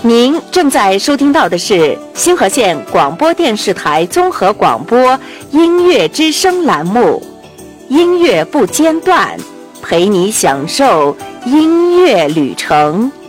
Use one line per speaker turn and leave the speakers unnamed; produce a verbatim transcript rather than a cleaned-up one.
您正在收听到的是新河县广播电视台综合广播音乐之声栏目，音乐不间断，陪你享受音乐旅程。